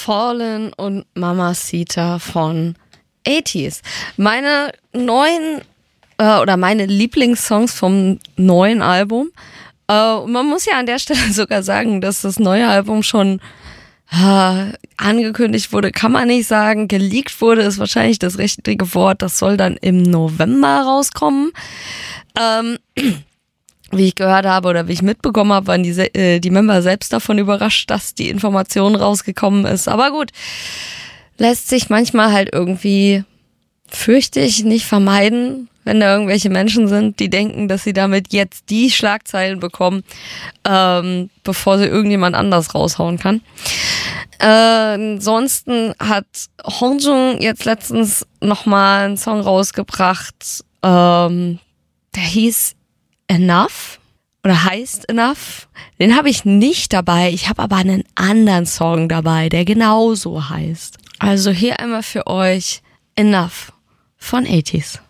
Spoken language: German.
Fallen und Mamacita von 80s. Meine neuen meine Lieblingssongs vom neuen Album. Und man muss ja an der Stelle sogar sagen, dass das neue Album schon angekündigt wurde, kann man nicht sagen. Geleakt wurde, ist wahrscheinlich das richtige Wort. Das soll dann im November rauskommen. Wie ich gehört habe oder wie ich mitbekommen habe, waren die Member selbst davon überrascht, dass die Information rausgekommen ist. Aber gut, lässt sich manchmal halt irgendwie, fürchte ich, nicht vermeiden, wenn da irgendwelche Menschen sind, die denken, dass sie damit jetzt die Schlagzeilen bekommen, bevor sie irgendjemand anders raushauen kann. Ansonsten hat Hongjoong jetzt letztens nochmal einen Song rausgebracht, der hieß Enough oder heißt Enough. Den habe ich nicht dabei, ich habe aber einen anderen Song dabei, der genauso heißt. Also hier einmal für euch Enough von 80s.